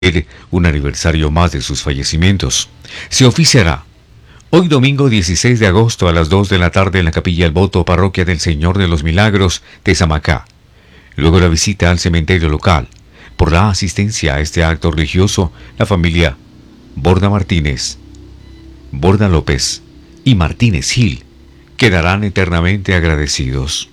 un aniversario más de sus fallecimientos. Se oficiará hoy domingo 16 de agosto a las 2 de la tarde en la Capilla El Voto, Parroquia del Señor de los Milagros de Samacá. Luego la visita al cementerio local. Por la asistencia a este acto religioso, la familia Borda Martínez, Borda López y Martínez Gil quedarán eternamente agradecidos.